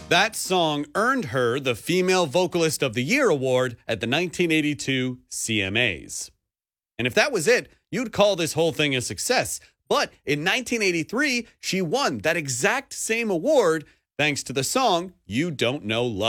That song earned her the Female Vocalist of the Year award at the 1982 CMAs. And if that was it, you'd call this whole thing a success. But in 1983, she won that exact same award thanks to the song You Don't Know Love.